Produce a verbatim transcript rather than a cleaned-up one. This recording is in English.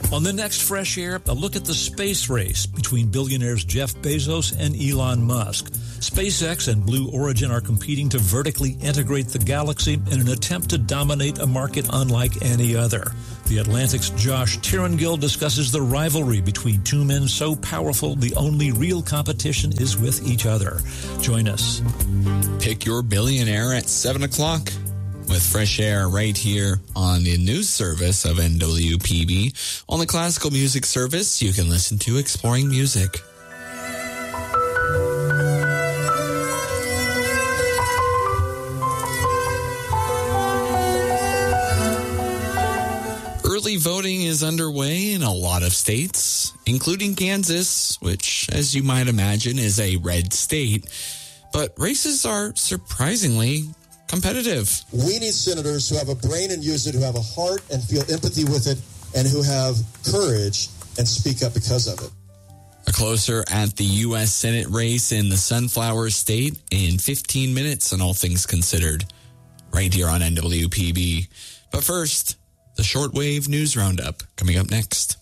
On the next Fresh Air, a look at the space race between billionaires Jeff Bezos and Elon Musk. SpaceX and Blue Origin are competing to vertically integrate the galaxy in an attempt to dominate a market unlike any other. The Atlantic's Josh Tirangill discusses the rivalry between two men so powerful the only real competition is with each other. Join us. Pick your billionaire at seven o'clock. With Fresh Air right here on the news service of N W P B. On the classical music service, you can listen to Exploring Music. Early voting is underway in a lot of states, including Kansas, which, as you might imagine, is a red state. But races are surprisingly competitive. We need senators who have a brain and use it, who have a heart and feel empathy with it, and who have courage and speak up because of it. A closer at the U S Senate race in the Sunflower State in fifteen minutes on All Things Considered, right here on N W P B. But first, the shortwave news roundup coming up next.